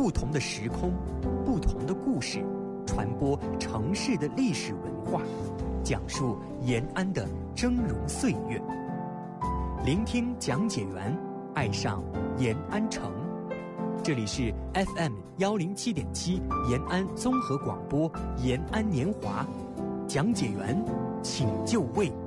不同的时空，不同的故事，传播城市的历史文化，讲述延安的峥嵘岁月。聆听讲解员，爱上延安城。这里是 FM107.7延安综合广播延安年华，讲解员请就位。